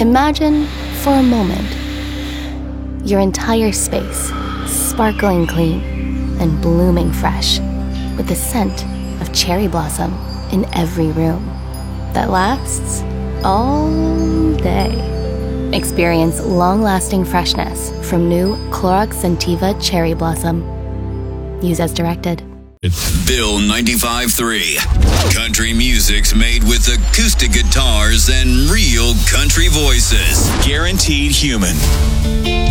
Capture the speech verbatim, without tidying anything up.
Imagine, for a moment, your entire space sparkling clean and blooming fresh with the scent of cherry blossom in every room that lasts all day. Experience long-lasting freshness from new Clorox Scentiva Cherry Blossom. Use as directed. Bill ninety-five three. Country music's made with acoustic guitars and real country voices. Guaranteed human.